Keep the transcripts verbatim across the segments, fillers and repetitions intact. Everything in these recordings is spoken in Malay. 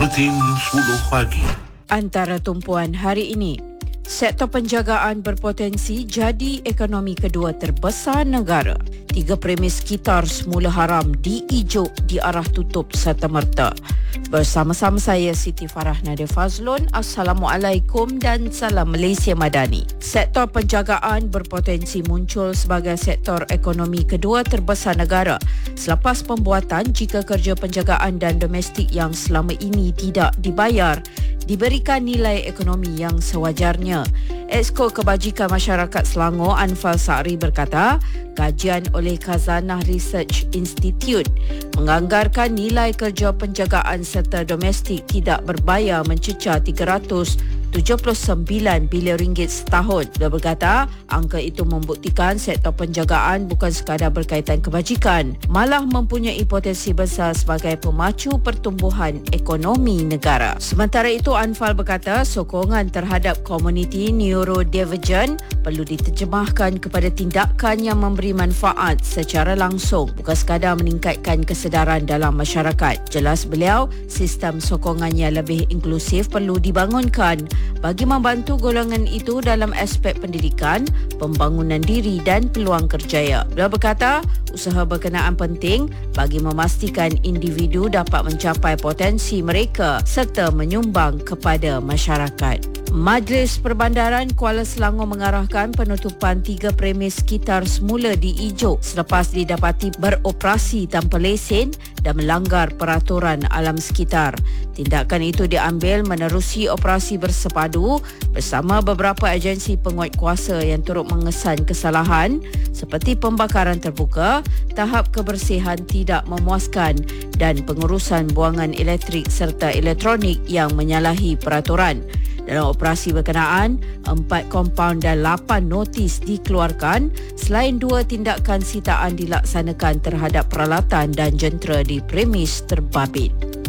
Buletin sepuluh pagi. Antara tumpuan hari ini, sektor penjagaan berpotensi jadi ekonomi kedua terbesar negara. Tiga premis sekitar semula haram diijuk di arah tutup serta-merta. Bersama-sama saya Siti Farah Nadia Fazlun. Assalamualaikum dan salam Malaysia Madani. Sektor penjagaan berpotensi muncul sebagai sektor ekonomi kedua terbesar negara selepas pembuatan jika kerja penjagaan dan domestik yang selama ini tidak dibayar diberikan nilai ekonomi yang sewajarnya. Exco Kebajikan Masyarakat Selangor Anfal Sa'ri berkata, kajian oleh Khazanah Research Institute menganggarkan nilai kerja penjagaan serta domestik tidak berbayar mencecah tiga ratus tujuh puluh sembilan bilion ringgit setahun. Dia berkata, angka itu membuktikan sektor penjagaan bukan sekadar berkaitan kebajikan, malah mempunyai potensi besar sebagai pemacu pertumbuhan ekonomi negara. Sementara itu, Anfal berkata, sokongan terhadap komuniti neurodivergent perlu diterjemahkan kepada tindakan yang memberi manfaat secara langsung, bukan sekadar meningkatkan kesedaran dalam masyarakat. Jelas beliau, sistem sokongan yang lebih inklusif perlu dibangunkan bagi membantu golongan itu dalam aspek pendidikan, pembangunan diri dan peluang kerjaya. Beliau berkata, usaha berkenaan penting bagi memastikan individu dapat mencapai potensi mereka serta menyumbang kepada masyarakat. Majlis Perbandaran Kuala Selangor mengarahkan penutupan tiga premis sekitar semula diijuk selepas didapati beroperasi tanpa lesen dan melanggar peraturan alam sekitar. Tindakan itu diambil menerusi operasi bersepadu bersama beberapa agensi penguatkuasa yang turut mengesan kesalahan seperti pembakaran terbuka, tahap kebersihan tidak memuaskan dan pengurusan buangan elektrik serta elektronik yang menyalahi peraturan. Dalam operasi berkenaan, empat kompaun dan lapan notis dikeluarkan selain dua tindakan sitaan dilaksanakan terhadap peralatan dan jentera di premis terbabit.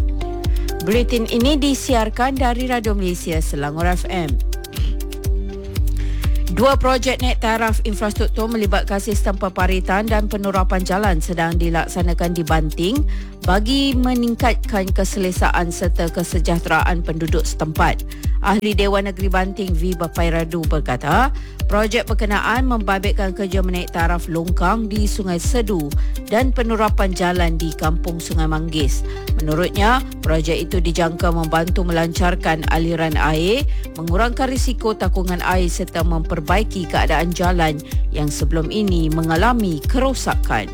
Buletin ini disiarkan dari Radio Malaysia Selangor F M. Dua projek naik taraf infrastruktur melibatkan sistem peparitan dan penurapan jalan sedang dilaksanakan di Banting bagi meningkatkan keselesaan serta kesejahteraan penduduk setempat. Ahli Dewan Negeri Banting V. Bapairadu berkata, projek berkenaan membabitkan kerja menaik taraf longkang di Sungai Sedu dan penurapan jalan di Kampung Sungai Manggis. Menurutnya, projek itu dijangka membantu melancarkan aliran air, mengurangkan risiko takungan air serta memperbaiki keadaan jalan yang sebelum ini mengalami kerosakan.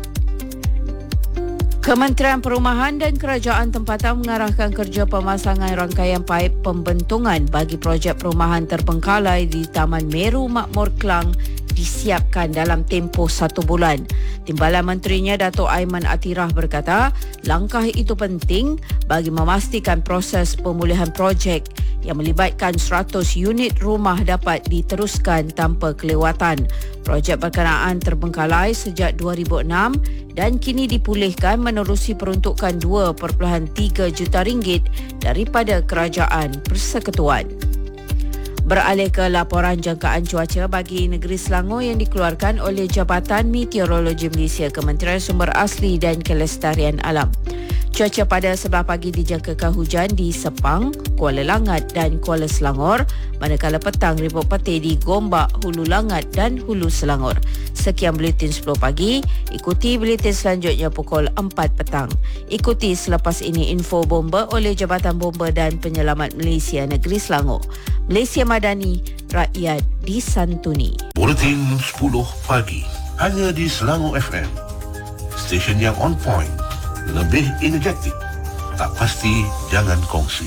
Kementerian Perumahan dan Kerajaan Tempatan mengarahkan kerja pemasangan rangkaian paip pembentungan bagi projek perumahan terbengkalai di Taman Meru Makmur Klang disiapkan dalam tempoh satu bulan. Timbalan Menterinya Dato' Aiman Atirah berkata, langkah itu penting bagi memastikan proses pemulihan projek yang melibatkan seratus unit rumah dapat diteruskan tanpa kelewatan. Projek berkenaan terbengkalai sejak dua ribu enam dan kini dipulihkan menerusi peruntukan dua perpuluhan tiga juta ringgit daripada Kerajaan Persekutuan. Beralih ke laporan jangkaan cuaca bagi negeri Selangor yang dikeluarkan oleh Jabatan Meteorologi Malaysia, Kementerian Sumber Asli dan Kelestarian Alam. Cuaca pada sebelah pagi dijangkakan hujan di Sepang, Kuala Langat dan Kuala Selangor, manakala petang ribut petir di Gombak, Hulu Langat dan Hulu Selangor. Sekian Buletin sepuluh pagi, ikuti Buletin selanjutnya pukul empat petang. Ikuti selepas ini info bomba oleh Jabatan Bomba dan Penyelamat Malaysia Negeri Selangor. Malaysia Madani, rakyat disantuni. Buletin sepuluh pagi, hanya di Selangor F M. Stesen yang on point, lebih energetik, tak pasti jangan kongsi.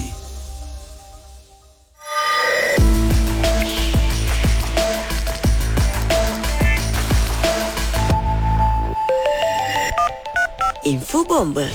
Info bomba.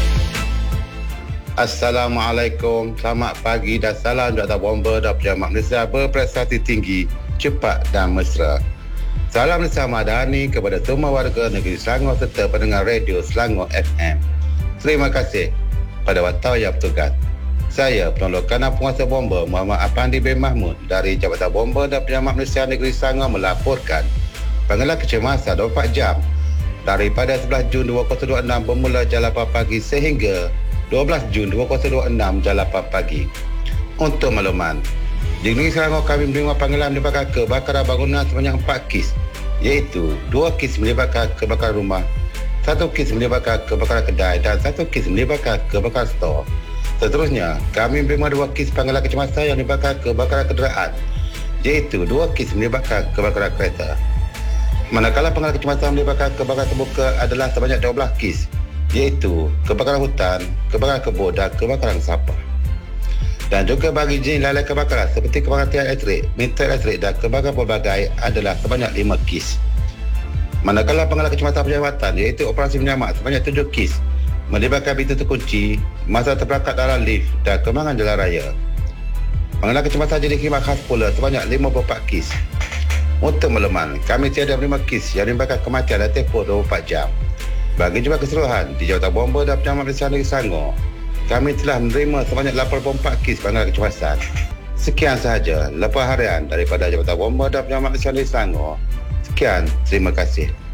Assalamualaikum, selamat pagi dan salam Dr. Bomba dan Pejabat Malaysia berprestasi tinggi, cepat dan mesra. Salam Malaysia Madani kepada semua warga negeri Selangor serta pendengar radio Selangor F M. Terima kasih pada wartawan yang bertugas. Saya, Penolong Kanan Penguasa Bomba Muhammad Afandi bin Mahmud dari Jabatan Bomba dan Penyelamat Malaysia Negeri Selangor melaporkan penggelar kecemasan dua puluh empat jam daripada sebelas Jun dua ribu dua puluh enam bermula jam lapan pagi sehingga dua belas Jun dua ribu dua puluh enam jam lapan pagi. Untuk makluman, di Negeri Selangor kami menerima panggilan melibatkan kebakaran bangunan sebanyak empat kes, iaitu dua kes melibatkan kebakaran rumah, satu kes melibatkan kebakaran kedai dan satu kes melibatkan kebakaran stor. Seterusnya, kami menerima dua kes panggilan kecemasan yang melibatkan kebakaran kenderaan, iaitu dua kes melibatkan kebakaran kereta. Manakala panggilan kecemasan melibatkan kebakaran terbuka adalah sebanyak dua belas kes, iaitu kebakaran hutan, kebakaran kebun dan kebakaran sampah. Dan juga bagi jenis lain kebakaran seperti kebakaran tiang elektrik, meter elektrik dan kebakaran pelbagai adalah sebanyak lima kes. Manakala panggilan kecemasan penyelamatan iaitu operasi menyelamat sebanyak tujuh kes melibatkan pintu terkunci, masa terperangkap dalam lift dan kembangan jalan raya. Panggilan kecemasan jenis khidmat khas pula sebanyak lima puluh empat kes. Untuk makluman, kami tiada menerima kes yang melibatkan kematian dalam tempoh dua puluh empat jam. Bagi jumlah keseluruhan di Jawatan Bomba dan Penyelamat Malaysia Negeri Selangor, kami telah menerima sebanyak lapan puluh empat kes panggilan kecemasan. Sekian sahaja laporan harian daripada Jabatan Bomba dan Penyelamat Malaysia Negeri Selangor. Sekian, terima kasih.